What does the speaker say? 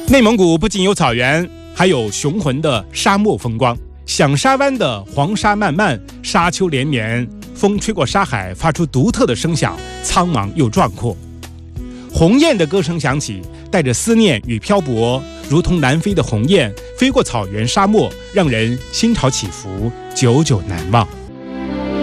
内蒙古不仅有草原，还有雄浑的沙漠风光。响沙湾的黄沙漫漫，沙丘连绵，风吹过沙海，发出独特的声响，苍茫又壮阔。鸿雁的歌声响起，带着思念与漂泊，如同南飞的鸿雁，飞过草原沙漠，让人心潮起伏，久久难忘。